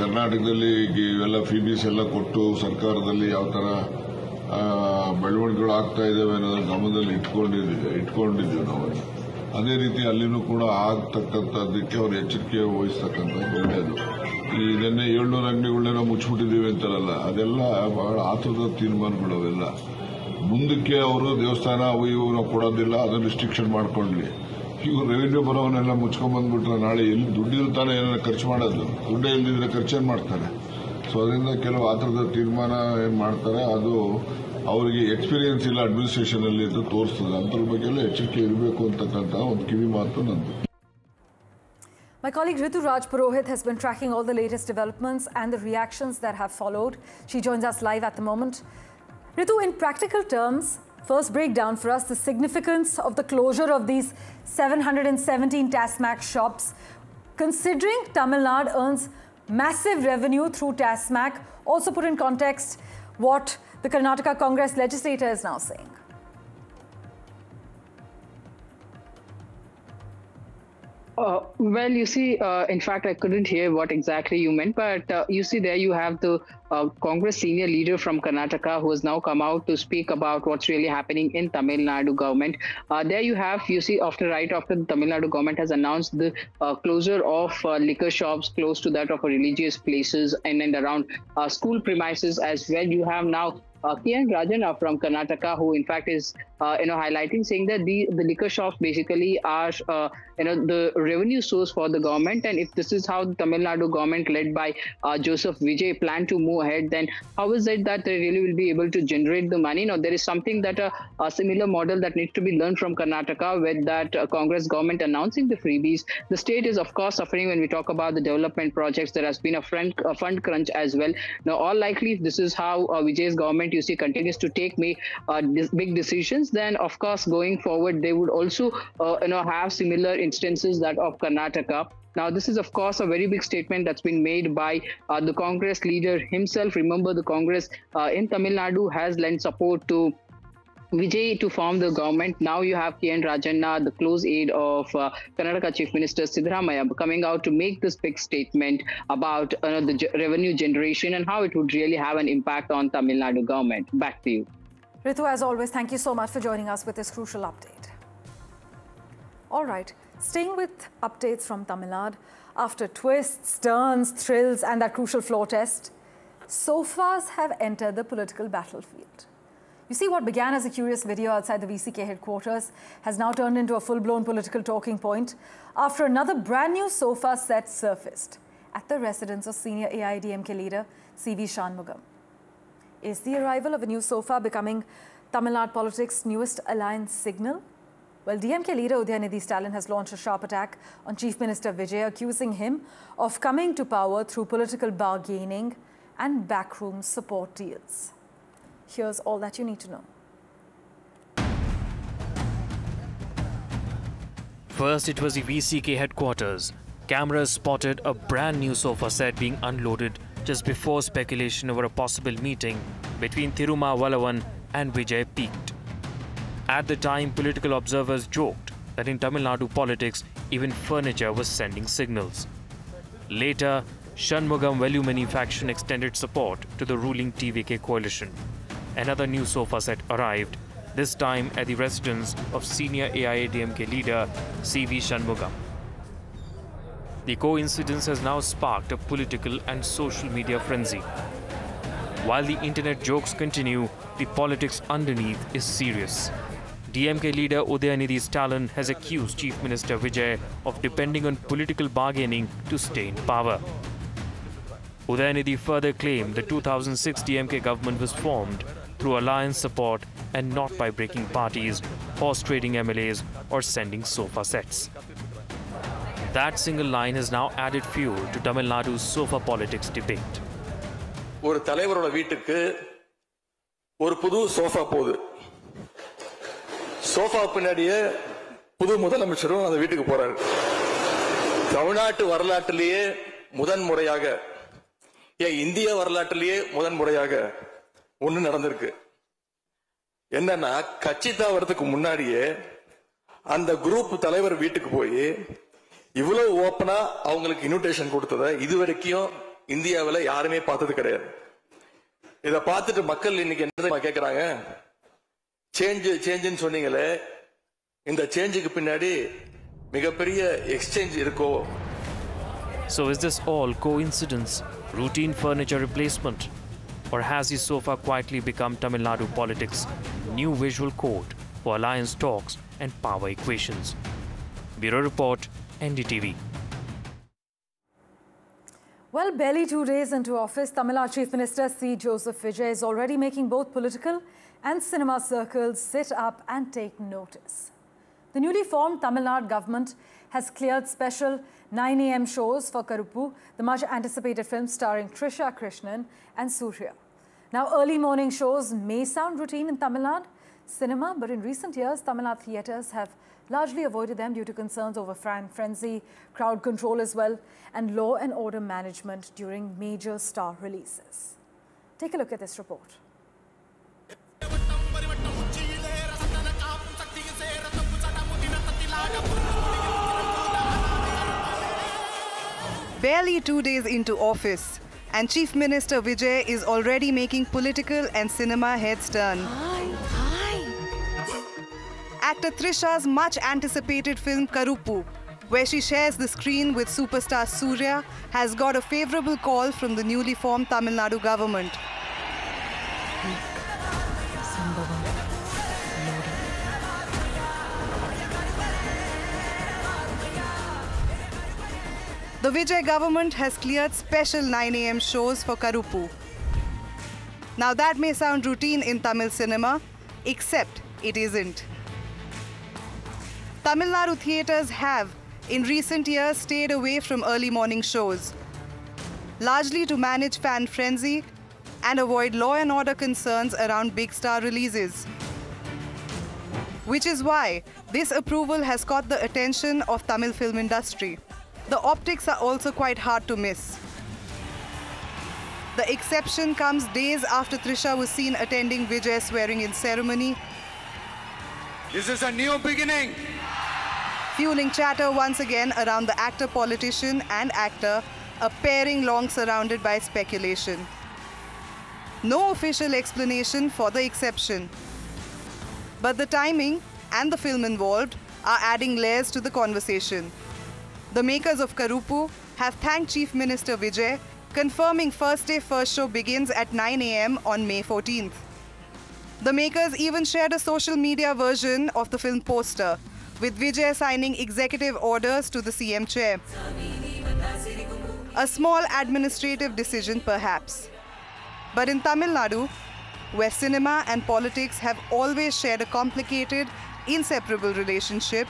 ಕರ್ನಾಟಕದಲ್ಲಿ ಇವೆಲ್ಲ ಫೀಬೀಸ್ ಎಲ್ಲ ಕೊಟ್ಟು ಸರ್ಕಾರದಲ್ಲಿ ಯಾವ ತರ ಬೆಳವಣಿಗೆಗಳು ಆಗ್ತಾ ಇದಾವೆ ಅನ್ನೋದನ್ನ ಗಮನದಲ್ಲಿ ಇಟ್ಕೊಂಡಿದ್ದೀವಿ ನಾವು. ಅದೇ ರೀತಿ ಅಲ್ಲಿನೂ ಕೂಡ ಆಗ್ತಕ್ಕಂಥದ್ದಕ್ಕೆ ಅವರು ಎಚ್ಚರಿಕೆ ವಹಿಸ್ತಕ್ಕಂಥದ್ದು ಒಳ್ಳೆಯದು. ಈ ನಿನ್ನೆ 700 ಅಂಗಡಿಗಳನ್ನ ಮುಚ್ಚಿಬಿಟ್ಟಿದ್ದೀವಿ ಅಂತಾರಲ್ಲ, ಅದೆಲ್ಲ ಬಹಳ ಆತುರದ ತೀರ್ಮಾನಗಳು. ಅವೆಲ್ಲ ಮುಂದಕ್ಕೆ ಅವರು ದೇವಸ್ಥಾನ ಅವು ಇವು ನಾವು ಕೊಡೋದಿಲ್ಲ, ಅದನ್ನು ರಿಸ್ಟ್ರಿಕ್ಷನ್ ಮಾಡ್ಕೊಂಡ್ಲಿ. ಇವರು ರೆವಿನ್ಯೂ ಬರೋವನ್ನೆಲ್ಲ ಮುಚ್ಕೊಂಡ್ ಬಂದ್ಬಿಟ್ರೆ ನಾಳೆ ಎಲ್ಲಿ ದುಡ್ಡಿರ್ತಾನೆ ಏನಾರ ಖರ್ಚು ಮಾಡೋದು, ದುಡ್ಡೇ ಇಲ್ದಿದ್ರೆ ಖರ್ಚೇನು ಮಾಡ್ತಾರೆ. ಸೊ ಅದರಿಂದ ಕೆಲವು ಆತುರದ ತೀರ್ಮಾನ ಏನು ಮಾಡ್ತಾರೆ, ಅದು ಅವರಿಗೆ ಎಕ್ಸ್ಪೀರಿಯನ್ಸ್ ಇಲ್ಲ ಅಡ್ಮಿನಿಸ್ಟ್ರೇಷನ್ ಅಲ್ಲಿ ಅಂತ ತೋರಿಸ್ತದೆ. ಅಂತರ ಬಗ್ಗೆ ಎಲ್ಲ ಎಚ್ಚರಿಕೆ ಇರಬೇಕು ಅಂತಕ್ಕಂಥ ಒಂದು ಕಿವಿ ಮಾತು ನಂದು. My colleague Ritu Raj Purohit has been tracking all the latest developments and the reactions that have followed. She joins us live at the moment. Ritu, in practical terms, first break down for us the significance of the closure of these 717 TASMAC shops. Considering Tamil Nadu earns massive revenue through TASMAC, also put in context what the Karnataka Congress legislator is now saying. Well, you see, in fact, I couldn't hear what exactly you meant, but you see there you have the Congress senior leader from Karnataka who has now come out to speak about what's really happening in Tamil Nadu government. There you have, you see, right after the Tamil Nadu government has announced the closure of liquor shops close to that of religious places and around school premises as well. You have now Kian Rajan from Karnataka, who in fact is highlighting, saying that the liquor shops basically are the revenue source for the government, and if this is how the Tamil Nadu government led by Joseph Vijay plan to move ahead, then how is it that they really will be able to generate the money? Now there is something that a similar model that needs to be learned from Karnataka with that Congress government announcing the freebies. The state is of course suffering when we talk about the development projects. There has been a fund crunch as well. Now all likely if this is how Vijay's government you see continues to take big decisions, then of course going forward they would also have similar instances that of Karnataka. Now this is of course a very big statement that's been made by the Congress leader himself. Remember, the Congress in Tamil Nadu has lent support to Vijay to form the government. Now you have Kian Rajanna, the close aide of Karnataka Chief Minister Siddaramaiah, coming out to make this big statement about the revenue generation and how it would really have an impact on Tamil Nadu government. Back to you. Ritu, as always, thank you so much for joining us with this crucial update. All right, staying with updates from Tamil Nadu, after twists, turns, thrills and that crucial floor test, sofas have entered the political battlefield. You see, what began as a curious video outside the VCK headquarters has now turned into a full-blown political talking point after another brand new sofa set surfaced at the residence of senior AIADMK leader CV Shanmugam. Is the arrival of a new sofa becoming Tamil Nadu politics' newest alliance signal? Well, DMK leader Udayanithi Stalin has launched a sharp attack on Chief Minister Vijay, accusing him of coming to power through political bargaining and backroom support deals. Here's all that you need to know. First, it was the VCK headquarters. Cameras spotted a brand new sofa set being unloaded just before speculation over a possible meeting between Thiruma Vallavan and Vijay peaked. At the time, political observers joked that in Tamil Nadu politics, even furniture was sending signals. Later, Shanmugam Velumani faction extended support to the ruling TVK coalition. Another new sofa set arrived, this time at the residence of senior AIADMK leader CV Shanmugam. The coincidence has now sparked a political and social media frenzy. While the internet jokes continue, the politics underneath is serious. DMK leader Udayanithi Stalin has accused Chief Minister Vijay of depending on political bargaining to stay in power. Udayanithi further claimed the 2006 DMK government was formed through alliance support and not by breaking parties, horse trading MLAs or sending sofa sets. That single line has now added fuel to Tamil Nadu's sofa politics debate. ஒரு தலைவரோட வீட்டுக்கு ஒரு புது sofa போகுது. Sofa பின்னாடியே புது முதலமைச்சரும் அந்த வீட்டுக்கு போறாரு. தமிழ்நாட்டு வரலாற்றிலேயே முதன்முறையாக, இந்திய வரலாற்றிலேயே முதன்முறையாக ஒண்ணு நடந்திருக்கு. என்னன்னா, கட்சி தாவறதுக்கு முன்னாடியே அந்த குரூப் தலைவர் வீட்டுக்கு போய் இவ்வளவு ஓப்பனா அவங்களுக்கு இன்விடேஷன் கொடுத்தத இதுவரைக்கும் இந்தியாவில் யாருமே பார்த்தது கிடையாது. இதை பார்த்துட்டு மக்கள் இன்னைக்கு என்ன கேட்கிறாங்க? சேஞ்சுன்னு சொன்னீங்களே, இந்த சேஞ்சுக்கு பின்னாடி மிகப்பெரிய எக்ஸ்சேஞ்ச் இருக்கோ? So is this all coincidence, routine furniture replacement? Or has he so far quietly become Tamil Nadu politics' new visual code for alliance talks and power equations? Bureau Report, NDTV. Well, barely 2 days into office, Tamil Nadu Chief Minister C. Joseph Vijay is already making both political and cinema circles sit up and take notice. The newly formed Tamil Nadu government has cleared special 9 a.m. shows for Karuppu, the much-anticipated film starring Trisha Krishnan and Surya. Now, early morning shows may sound routine in Tamil Nadu cinema, but in recent years, Tamil Nadu theatres have largely avoided them due to concerns over fan frenzy, crowd control as well, and law and order management during major star releases. Take a look at this report. Barely 2 days into office, and Chief Minister Vijay is already making political and cinema heads turn. Actor Trisha's much-anticipated film Karuppu, where she shares the screen with superstar Surya, has got a favourable call from the newly formed Tamil Nadu government. The Vijay government has cleared special 9 a.m. shows for Karuppu. Now that may sound routine in Tamil cinema, except it isn't. Tamil Nadu theatres have, in recent years, stayed away from early morning shows, largely to manage fan frenzy and avoid law and order concerns around big star releases. Which is why this approval has caught the attention of Tamil film industry. The optics are also quite hard to miss. The exception comes days after Trisha was seen attending Vijay's swearing-in ceremony. This is a new beginning. Fueling chatter once again around the actor-politician and actor, a pairing long surrounded by speculation. No official explanation for the exception. But the timing and the film involved are adding layers to the conversation. The makers of Karuppu have thanked Chief Minister Vijay, confirming first day first show begins at 9 a.m. on May 14th. The makers even shared a social media version of the film poster, with Vijay signing executive orders to the CM chair. A small administrative decision perhaps. But in Tamil Nadu, where cinema and politics have always shared a complicated, inseparable relationship,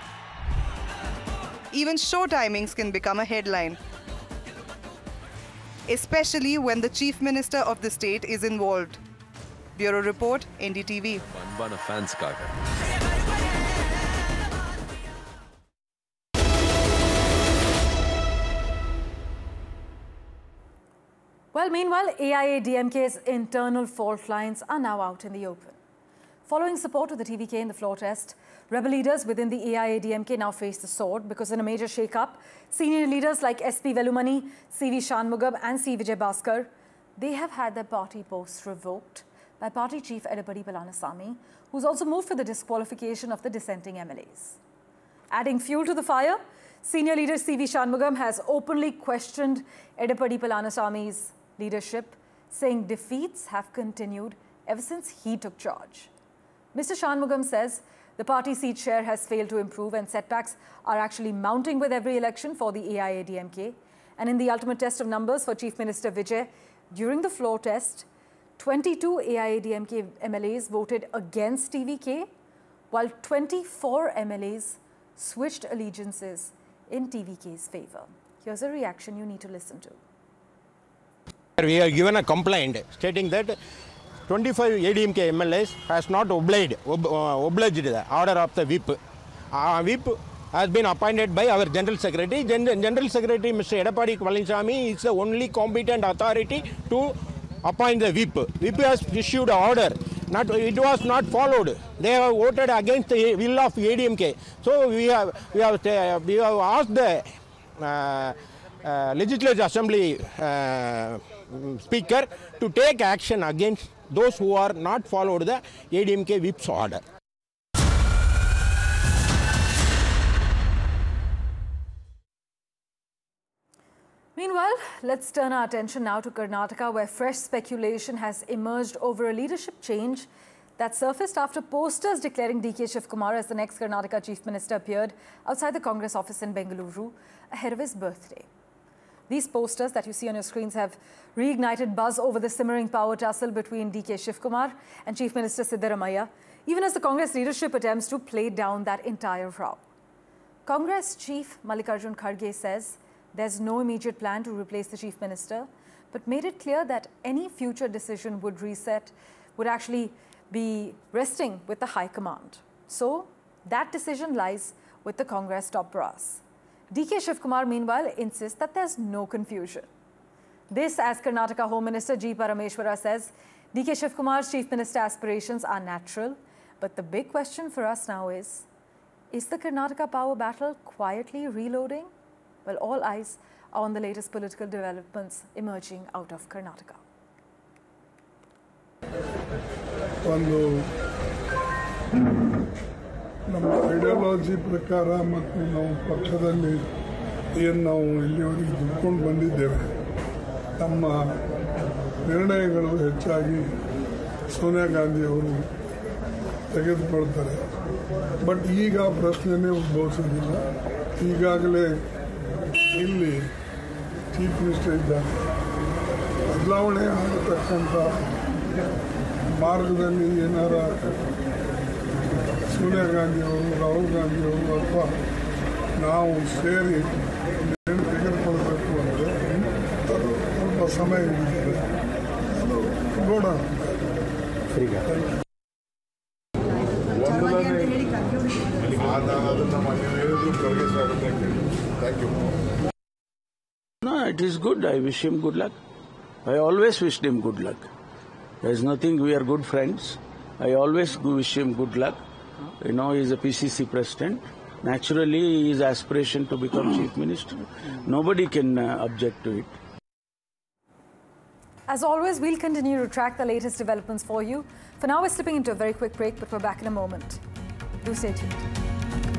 even show timings can become a headline, especially when the Chief Minister of the state is involved. Bureau Report, NDTV. அன்பான ஃபேன்ஸ்க்காக. Well, meanwhile, AIADMK's internal fault lines are now out in the open. Following support to the TVK in the floor test, rebel leaders within the AIADMK now face the sword because in a major shake-up, senior leaders like SP Velumani, CV Shanmugam and C. Vijay Bhaskar, they have had their party posts revoked by party chief Edapadi Palanisamy, who's also moved for the disqualification of the dissenting MLAs. Adding fuel to the fire, senior leader CV Shanmugam has openly questioned Edapadi Palanisamy's leadership, saying defeats have continued ever since he took charge. Mr. Shanmugam says the party seat share has failed to improve and setbacks are actually mounting with every election for the AIADMK. And in the ultimate test of numbers for Chief Minister Vijay, during the floor test, 22 AIADMK MLAs voted against TVK, while 24 MLAs switched allegiances in TVK's favour. Here's a reaction you need to listen to. We are given a complaint stating that 25 ADMK MLAs has not obliged the order of the whip. Whip has been appointed by our General Secretary. General Secretary Mr. Edapadi Palanisamy is the only competent authority to appoint the whip. Whip has issued an order. It was not followed. They have voted against the will of ADMK. So we have asked the Legislative Assembly Speaker to take action against those who are not followed the ADMK whip's order. Meanwhile, let's turn our attention now to Karnataka, where fresh speculation has emerged over a leadership change that surfaced after posters declaring DK Shivkumar as the next Karnataka Chief Minister appeared outside the Congress office in Bengaluru ahead of his birthday. These posters that you see on your screens have reignited buzz over the simmering power tussle between DK Shivkumar and Chief Minister Siddaramaiah, even as the Congress leadership attempts to play down that entire row. Congress Chief Mallikarjun Kharge says there's no immediate plan to replace the Chief Minister, but made it clear that any future decision would actually be resting with the High Command. So that decision lies with the Congress top brass. DK Shivkumar, meanwhile, insists that there's no confusion. This, as Karnataka Home Minister G. Parameshwara says, DK Shivkumar's Chief Minister aspirations are natural, but the big question for us now is the Karnataka power battle quietly reloading? Well, all eyes are on the latest political developments emerging out of Karnataka. ಒಂದು ನಮ್ಮ ideology ಪ್ರಕಾರ ಮತ್ತು ನಾವು ಪಕ್ಷದಲ್ಲಿ ಏನು ನಾವು ಇಲ್ಲಿವರೆಗೆ ದುಡ್ಕೊಂಡು ಬಂದಿದ್ದೇವೆ, ನಮ್ಮ ನಿರ್ಣಯಗಳು ಹೆಚ್ಚಾಗಿ ಸೋನಿಯಾ ಗಾಂಧಿಯವರು ತೆಗೆದುಕೊಳ್ತಾರೆ. ಬಟ್ ಈಗ ಪ್ರಶ್ನೆನೇ ಉದ್ಭವಿಸೋದಿಲ್ಲ. ಈಗಾಗಲೇ ಇಲ್ಲಿ ಚೀಫ್ ಮಿನಿಸ್ಟರ್ ಇದ್ದಾರೆ. ಬದಲಾವಣೆ ಆಗತಕ್ಕಂಥ ಮಾರ್ಗದಲ್ಲಿ ಏನಾರ ಸೋನಿಯಾ ಗಾಂಧಿಯವರು, ರಾಹುಲ್ ಗಾಂಧಿಯವರು ಅಥವಾ ನಾವು ಸೇರಿ ಏನು ತೆಗೆದುಕೊಳ್ಬೇಕು ಅಂದರೆ ಅದು ಸ್ವಲ್ಪ ಸಮಯ ಹಿಡಿತದೆ. ಅದು ನೋಡೋಣ. No, it is good. I wish him good luck. I always wished him good luck. There is nothing. We are good friends. I always wish him good luck. You know, he is a PCC president. Naturally, his aspiration to become chief minister, nobody can object to it. As always, we'll continue to track the latest developments for you. For now, we're slipping into a very quick break, but we're back in a moment. Do stay tuned.